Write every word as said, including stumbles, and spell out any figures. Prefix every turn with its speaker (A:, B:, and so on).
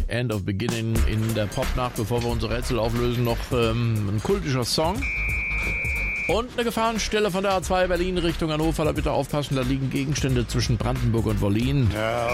A: End of Beginning in der Popnacht, bevor wir unsere Rätsel auflösen, noch ähm, ein kultischer Song. Und eine Gefahrenstelle von der A zwei Berlin Richtung Hannover. Da bitte aufpassen, da liegen Gegenstände zwischen Brandenburg und Wollin.
B: Ja,